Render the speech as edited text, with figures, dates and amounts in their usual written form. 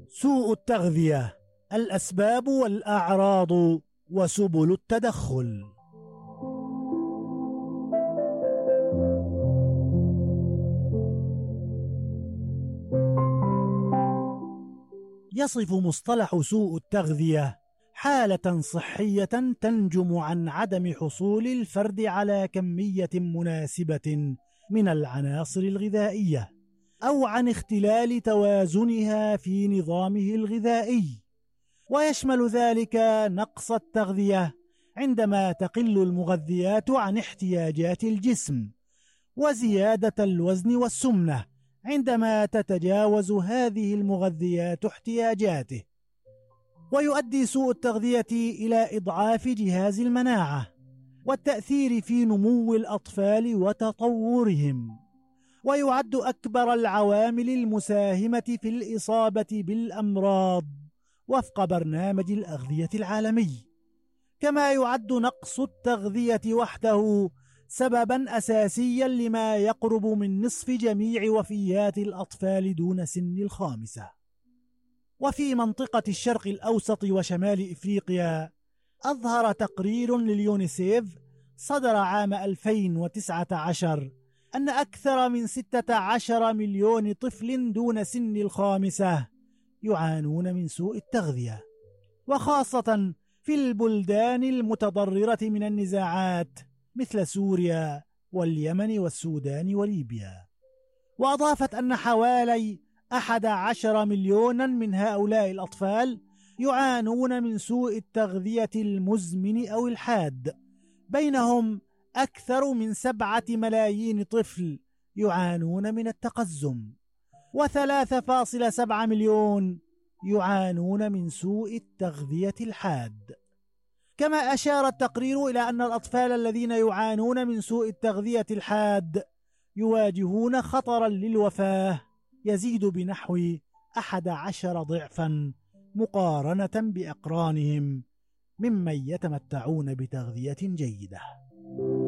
سوء التغذية: الأسباب والأعراض وسبل التدخل. يصف مصطلح سوء التغذية حالة صحية تنجم عن عدم حصول الفرد على كمية مناسبة من العناصر الغذائية، أو عن اختلال توازنها في نظامه الغذائي، ويشمل ذلك نقص التغذية عندما تقل المغذيات عن احتياجات الجسم، وزيادة الوزن والسمنة عندما تتجاوز هذه المغذيات احتياجاته. ويؤدي سوء التغذية إلى إضعاف جهاز المناعة والتأثير في نمو الأطفال وتطورهم، ويعد أكبر العوامل المساهمة في الإصابة بالأمراض وفق برنامج الأغذية العالمي. كما يعد نقص التغذية وحده سببا أساسيا لما يقرب من نصف جميع وفيات الأطفال دون سن 5. وفي منطقة الشرق الأوسط وشمال إفريقيا، أظهر تقرير لليونيسيف صدر عام 2019 أن أكثر من 16 مليون طفل دون سن 5 يعانون من سوء التغذية، وخاصة في البلدان المتضررة من النزاعات مثل سوريا واليمن والسودان وليبيا. وأضافت أن حوالي 11 مليونا من هؤلاء الأطفال يعانون من سوء التغذية المزمن أو الحاد، بينهم أكثر من 7 ملايين طفل يعانون من التقزم، و3.7 مليون يعانون من سوء التغذية الحاد. كما أشار التقرير إلى أن الأطفال الذين يعانون من سوء التغذية الحاد يواجهون خطرا للوفاة يزيد بنحو 11 ضعفا مقارنة بأقرانهم ممن يتمتعون بتغذية جيدة.